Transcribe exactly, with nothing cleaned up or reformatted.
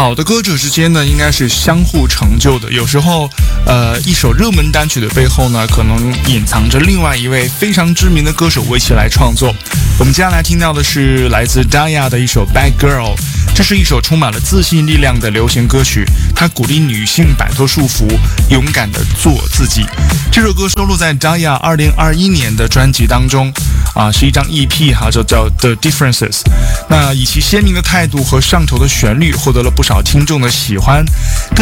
好的歌者之间呢，应该是相互成就的。有时候，呃，一首热门单曲的背后呢，可能隐藏着另外一位非常知名的歌手为其来创作。我们接下来听到的是来自 Daya 的一首 Bad Girl， 这是一首充满了自信力量的流行歌曲，它鼓励女性摆脱束缚，勇敢地做自己。这首歌收录在 Daya 二零二一年的专辑当中，啊，是一张 E P 哈，就叫 The Differences。那以其鲜明的态度和上头的旋律，获得了不少听众的喜欢。